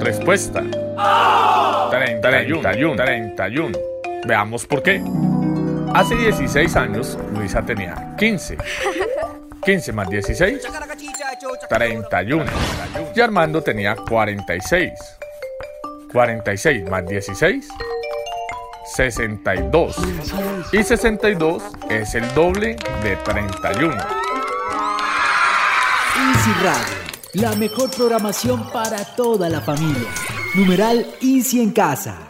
Respuesta: 31. Veamos por qué. Hace 16 años, Luisa tenía 15. 15 más 16, 31. Y Armando tenía 46. 46 más 16, 62. Y 62 es el doble de 31. Easy Radio, la mejor programación para toda la familia. Numeral Easy en casa.